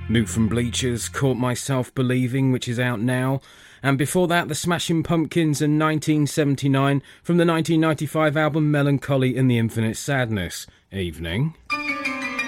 New from Bleachers, Caught Myself Believing, which is out now. And before that, the Smashing Pumpkins in 1979 from the 1995 album Melancholy and the Infinite Sadness. Evening.